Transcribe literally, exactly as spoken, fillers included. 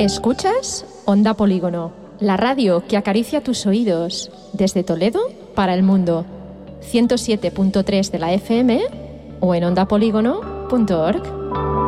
Escuchas Onda Polígono, la radio que acaricia tus oídos desde Toledo para el mundo. ciento siete punto tres de la F M o en onda polígono punto org.